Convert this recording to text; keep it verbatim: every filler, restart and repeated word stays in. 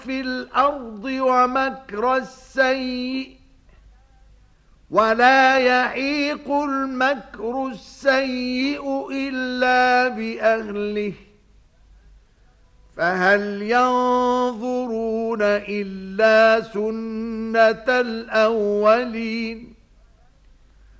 في الأرض ومكر السيء ولا يحيق المكر السيء إلا بأهله فهل ينظرون إلا سنة الأولين